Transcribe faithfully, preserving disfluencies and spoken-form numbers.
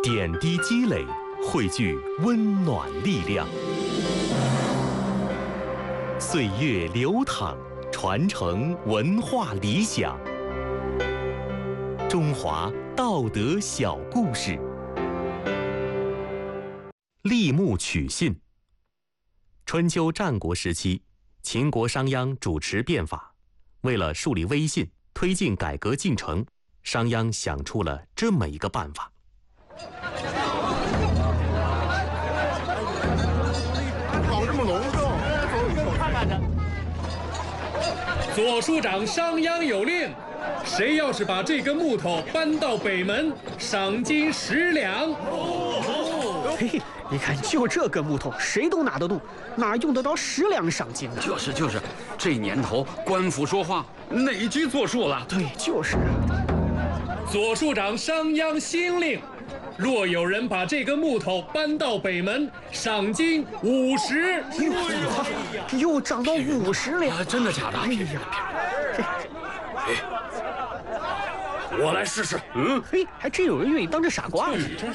点滴积累，汇聚温暖力量。岁月流淌，传承文化理想。中华道德小故事。立木取信。春秋战国时期，秦国商鞅主持变法，为了树立威信，推进改革进程，商鞅想出了这么一个办法。 搞这么隆重，走看看去。 左庶长商鞅有令，谁要是把这根木头搬到北门，赏金十两。 嘿，你看，就这根木头，谁都拿得动，哪用得着十两赏金呢？ 就是就是，这年头官府说话，哪句作数了？ 对，就是啊。 左庶长商鞅新令，若有人把这根木头搬到北门，赏金五十。 又涨到五十两、 啊！真的假的？ 哎呀， 我来试试。嗯， 嘿，还真有人愿意当这傻瓜呢。